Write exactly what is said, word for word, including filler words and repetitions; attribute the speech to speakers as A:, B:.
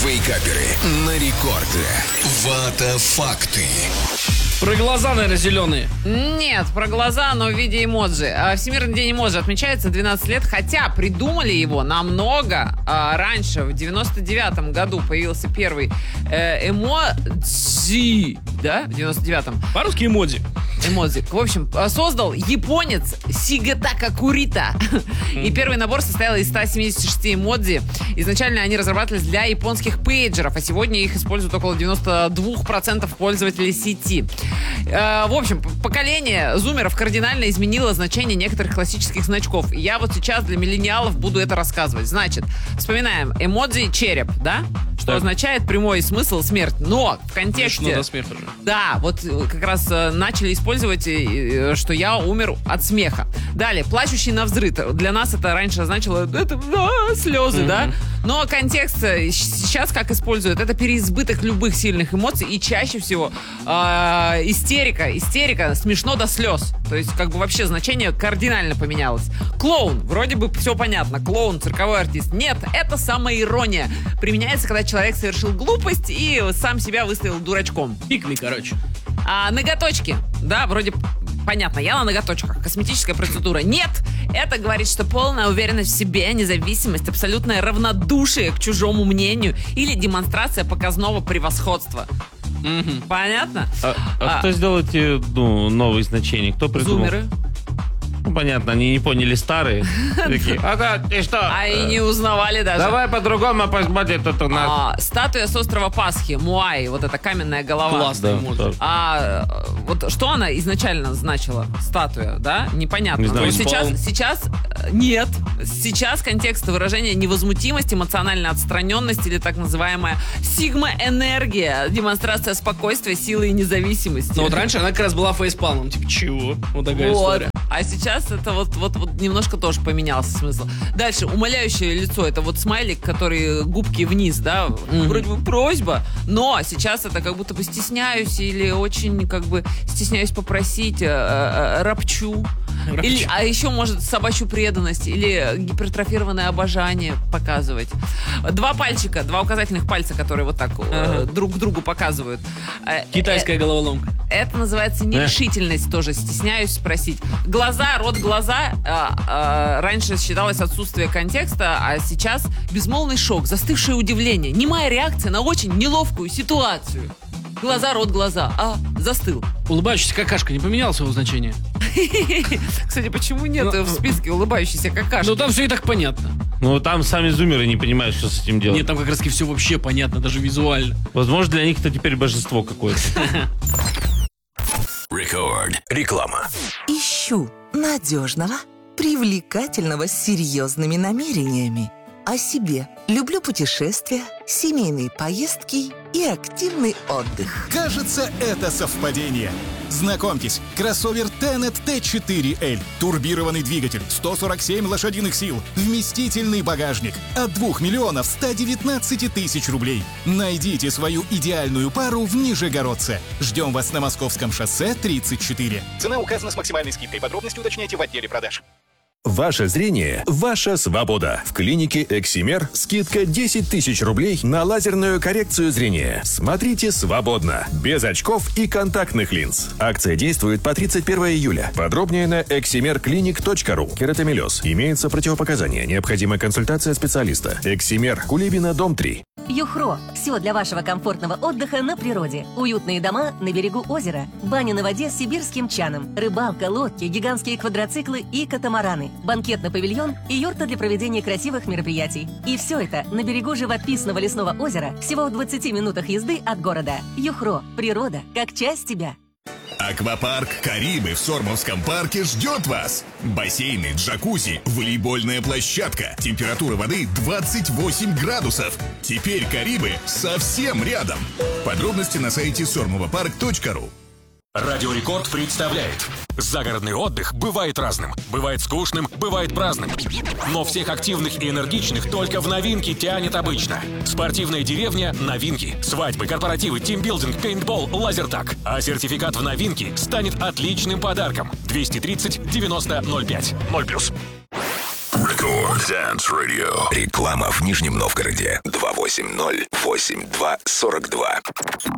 A: Вейкаперы на рекорде. Вата факты.
B: Про глаза, наверное, зеленые.
C: Нет, про глаза, но в виде эмоджи. Всемирный день эмоджи отмечается двенадцать лет, хотя придумали его намного а, раньше. В девяносто девятом году появился первый э, эмоджи, да, в девяносто девятом.
B: По-русски эмодзи.
C: Эмодзи. В общем, создал японец Сигатака Курита. И первый набор состоял из ста семидесяти шести эмодзи. Изначально они разрабатывались для японских пейджеров, а сегодня их используют около девяносто два процента пользователей сети. В общем, поколение зумеров кардинально изменило значение некоторых классических значков. И я вот сейчас для миллениалов буду это рассказывать. Значит, вспоминаем эмодзи череп, да? Что
B: да.
C: означает прямой смысл смерть. Но в контексте...
B: Смешно до смеха же.
C: Да, вот как раз начали использовать, что я умер от смеха. Далее, плачущий навзрыд. Для нас это раньше означало это, а, слезы, mm-hmm. да? Но контекст сейчас как используют? Это переизбыток любых сильных эмоций и чаще всего э, истерика. Истерика смешно до слез. То есть как бы вообще значение кардинально поменялось. Клоун. Вроде бы все понятно. Клоун, цирковой артист. Нет, это самоирония. Применяется, когда человек совершил глупость и сам себя выставил дурачком.
B: Пикми, короче.
C: А, ноготочки. Да, вроде понятно, я на ноготочках. Косметическая процедура. Нет, это говорит, что полная уверенность в себе, независимость, абсолютное равнодушие к чужому мнению или демонстрация показного превосходства.
B: Mm-hmm.
C: Понятно?
D: А, а, а кто сделал эти ну, новые значения? Кто придумал?
C: Зумеры.
D: Ну, понятно, они не поняли старые. Такие, ага, ты что?
C: А и не узнавали даже.
D: Давай по-другому посмотрим тут у нас.
C: А, статуя с острова Пасхи, Муай, вот эта каменная голова.
B: Классная эмоджи.
C: А вот что она изначально значила? Статуя, да? Непонятно.
D: Не знаю.
C: Но сейчас, сейчас нет. Сейчас контекст выражения невозмутимость, эмоциональная отстраненность или так называемая сигма-энергия, демонстрация спокойствия, силы и независимости.
B: Но вот раньше она как раз была фейспалмом. Типа, чего? Вот такая
C: вот.
B: история.
C: А сейчас это вот, вот, вот немножко тоже поменялся смысл. Дальше, умоляющее лицо. Это вот смайлик, который губки вниз, да? Mm-hmm. Вроде бы просьба, но сейчас это как будто бы стесняюсь или очень как бы стесняюсь попросить, э, э, ропчу. Или, а еще, может, собачью преданность или гипертрофированное обожание показывать. Два пальчика, два указательных пальца, которые вот так ага. э, друг к другу показывают.
B: Китайская э, головоломка.
C: Это называется нерешительность, тоже стесняюсь спросить. Глаза, рот, глаза. А, а, раньше считалось отсутствие контекста, а сейчас безмолвный шок, застывшее удивление, немая реакция на очень неловкую ситуацию. Глаза, рот, глаза. А, застыл.
B: Улыбающаяся какашка не поменял своего значения?
C: Кстати, почему нет в списке улыбающейся какашки?
B: Ну там все и так понятно.
D: Ну там сами зумеры не понимают, что с этим делать.
B: Нет, там как раз таки все вообще понятно, даже визуально.
D: Возможно, для них это теперь божество какое-то.
A: Рекорд. Реклама.
E: Ищу надежного, привлекательного, с серьезными намерениями. О себе. Люблю путешествия, семейные поездки и активный отдых.
F: Кажется, это совпадение. Знакомьтесь, кроссовер Tenet ти четыре эль. Турбированный двигатель, сто сорок семь лошадиных сил, вместительный багажник. От двух миллионов ста девятнадцати тысяч рублей. Найдите свою идеальную пару в Нижегородце. Ждем вас на Московском шоссе тридцать четыре. Цена указана с максимальной скидкой. Подробности уточняйте в отделе продаж.
A: Ваше зрение – ваша свобода. В клинике Эксимер скидка десять тысяч рублей на лазерную коррекцию зрения. Смотрите свободно, без очков и контактных линз. Акция действует по тридцать первого июля. Подробнее на эксимер клиник точка ру. Кератомелез. Имеются противопоказания. Необходима консультация специалиста. Эксимер. Кулибина, дом три.
G: Юхро. Все для вашего комфортного отдыха на природе. Уютные дома на берегу озера. Баня на воде с сибирским чаном. Рыбалка, лодки, гигантские квадроциклы и катамараны. Банкетный павильон и юрта для проведения красивых мероприятий. И все это на берегу живописного лесного озера всего в двадцати минутах езды от города. Юхро. Природа как часть тебя.
H: Аквапарк «Карибы» в Сормовском парке ждет вас. Бассейны, джакузи, волейбольная площадка. Температура воды двадцать восемь градусов. Теперь «Карибы» совсем рядом. Подробности на сайте сормовопарк точка ру.
I: Радио Рекорд представляет. Загородный отдых бывает разным. Бывает скучным, бывает праздным. Но всех активных и энергичных только в новинки тянет обычно. Спортивная деревня – новинки. Свадьбы, корпоративы, тимбилдинг, пейнтбол, лазертаг. А сертификат в новинки станет отличным подарком. двести тридцать девяносто ноль пять. ноль плюс.
A: Рекорд.
J: Dance Radio. Реклама в Нижнем Новгороде. два восемь ноль восемь два сорок два.